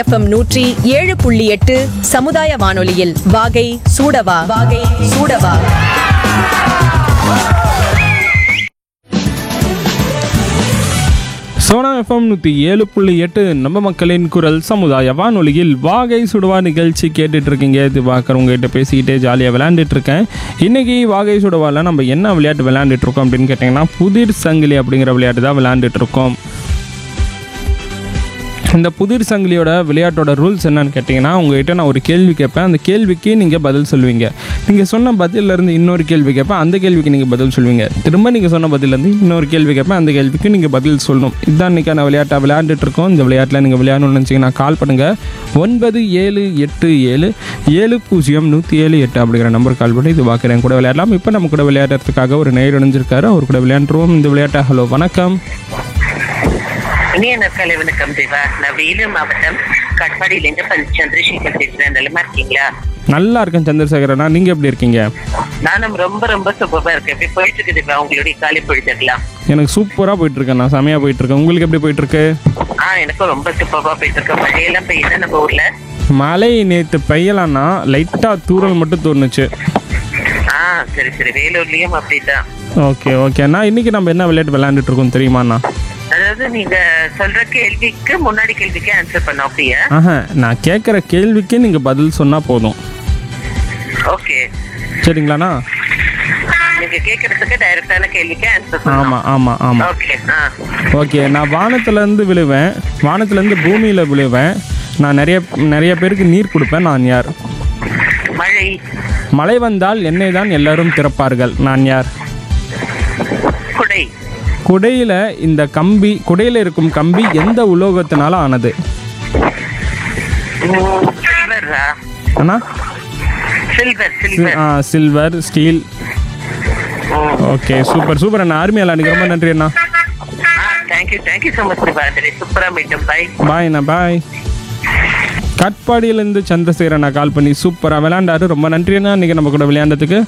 FM 107.8 சமுதாய வானொலியில் வாகை சூடவா வாகை சூடவா. சோனா எஃப்எம் 107.8 நம்ம மக்களின் குரல் சமுதாய வானொலியில் வாகை சுடுவா நிகழ்ச்சி கேட்டுட்டு இருக்கீங்க. இது பார்க்குறவங்ககிட்ட பேசிக்கிட்டே ஜாலியாக விளையாண்டுட்டு இருக்கேன். இன்றைக்கி வாகை சுடுவாவில் நம்ம என்ன விளையாட்டு விளையாண்டுட்டு இருக்கோம் அப்படின்னு கேட்டிங்கன்னா, புதிர் சங்கிலி அப்படிங்கிற விளையாட்டு தான் விளையாண்டுட்டு இருக்கோம். இந்த புதிர் சங்கிலியோட விளையாட்டோட ரூல்ஸ் என்னன்னு கேட்டிங்கன்னா, உங்கள்கிட்ட நான் ஒரு கேள்வி கேட்பேன். அந்த கேள்விக்கு நீங்கள் பதில் சொல்லுவீங்க. நீங்கள் சொன்ன பதிலேருந்து இன்னொரு கேள்வி கேட்பேன், அந்த கேள்விக்கு நீங்கள் பதில் சொல்லுவீங்க. திரும்ப நீங்கள் சொன்ன பதிலேருந்து இன்னொரு கேள்வி கேட்பேன், அந்த கேள்விக்கு நீங்கள் பதில் சொல்லணும். இதுதான் இன்றைக்கான விளையாட்டாக விளையாண்டுட்டு இருக்கோம். இந்த விளையாட்டில் நீங்கள் விளையாடணும்னு நினச்சிங்கன்னா கால் பண்ணுங்கள். 9787700178 அப்படிங்கிற நம்பர் கால் பண்ணி இது பார்க்குறேன் கூட விளையாடலாம். இப்போ நம்ம கூட விளையாடுறதுக்காக ஒரு நேயர் இணைஞ்சிருக்காரு. அவர் கூட விளையாண்டுருவோம் இந்த விளையாட்டை. ஹலோ, வணக்கம். இனிய நற்காலை வணக்கம் தேவா. நான் வேலூர் மாவட்டம் கட்பாடியிலேருந்து சந்திரசேகர் பேசுறேன். நல்லா இருக்கீங்களா? நல்லா இருக்கேன் சந்திரசேகரண்ணா, நீங்கள் எப்படி இருக்கீங்க? நானும் ரொம்ப ரொம்ப சூப்பரா இருக்கேன். எப்படி போயிட்டு இருக்கு தேவா உங்களுடைய காலை பொழுதுக்கலாம்? எனக்கு சூப்பராக போயிட்டுருக்கேன், நான் செமையாக போயிட்டுருக்கேன். உங்களுக்கு எப்படி போயிட்டுருக்கு? எனக்கும் ரொம்ப சூப்பராக போயிட்டு இருக்கேன். மழையெல்லாம் பெய்யுது நம்ம ஊர்ல? மழை நேற்று பெய்யலான்னா லைட்டாக தூறல் மட்டும் தோணுச்சு. சரி சரி, வேலூர்லயும் அப்படிதான். ஓகே ஓகேண்ணா, இன்னைக்கு நம்ம என்ன விளையாட்டு விளையாண்டுட்டு இருக்கோம் தெரியுமாண்ணா? அதாவது நீங்க சொல்ற கேள்விக்கு முன்னாடி கேள்விக்கு ஆன்சர் பண்ண அப்படியா? நான் கேட்குற கேள்விக்கு நீங்கள் பதில் சொன்னால் போதும். ஓகே சரிங்களாண்ணா? நீங்க கேட்கறதுக்கு டைரக்டான கேள்விக்கு ஆன்சர் பண்ணணும். ஆமாம் ஆமாம் ஆமாம். ஓகே ஓகே, நான் வானத்துலேருந்து விழுவேன், வானத்துலேருந்து பூமியில் விழுவேன், நான் நிறைய பேருக்கு நீர் கொடுப்பேன், நான் யார்? மழை. மழை வந்தால் என்னை தான் எல்லாரும் திறப்பார்கள், நான் யார்? குடை. குடையில் இந்த கம்பி, குடையில் இருக்கும் கம்பி எந்த உலோகத்தினால ஆனது? அண்ணா, silver, steel. Okay, super super அண்ணா, அருமையா நீங்கள் ரொம்ப நன்றி அண்ணா. Thank you so much. சூப்பராக மீட்டும். பாய் அண்ணா, பாய். கட்பாடியிலேருந்து சந்திரசேகர் அண்ணா கால் பண்ணி சூப்பராக விளையாண்டாரு. ரொம்ப நன்றி அண்ணா இன்றைக்கி நம்ம கூட விளையாண்டதுக்கு.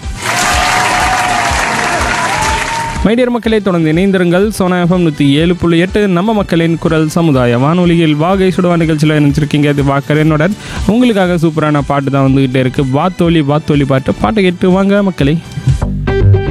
மைடியர் மக்களை தொடர்ந்து இணைந்திருங்கள். சோனா எஃப்எம் 107.8 நம்ம மக்களின் குரல் சமுதாய வானொலியில் வாகை சுடுவா நிகழ்ச்சியில் நினைச்சிருக்கீங்க. அது வாக்கரனுடன் உங்களுக்காக சூப்பரான பாட்டு தான் வந்துகிட்டே இருக்குது. வாத்தோலி வாத்தோலி பாட்டு கேட்டு வாங்க மக்களே.